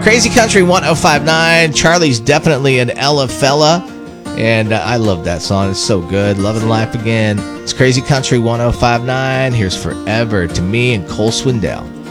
Crazy Country 1059. Charlie's definitely an Ella fella. And I love that song. It's so good. Loving Life Again. It's Crazy Country 1059. Here's Forever to Me and Cole Swindell.